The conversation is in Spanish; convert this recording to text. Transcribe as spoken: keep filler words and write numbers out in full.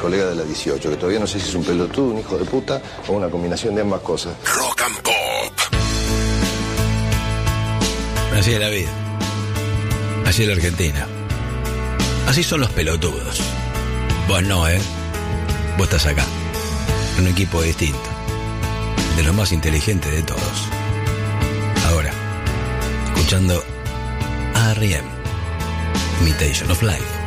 colega de la dieciocho, que todavía no sé si es un pelotudo, un hijo de puta o una combinación de ambas cosas. Rock and Pop. Así es la vida. Así es la Argentina. Así son los pelotudos. Vos no, ¿eh? Vos estás acá, en un equipo distinto, de los más inteligentes de todos. Ahora, escuchando a R E M, Imitation of Life.